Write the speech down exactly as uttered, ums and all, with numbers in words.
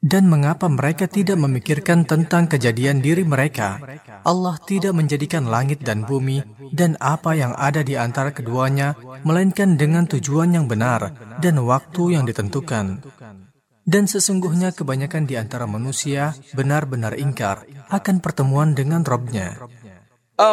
Dan mengapa mereka tidak memikirkan tentang kejadian diri mereka? Allah tidak menjadikan langit dan bumi dan apa yang ada di antara keduanya, melainkan dengan tujuan yang benar dan waktu yang ditentukan. Dan sesungguhnya kebanyakan di antara manusia benar-benar ingkar akan pertemuan dengan Rabb-Nya.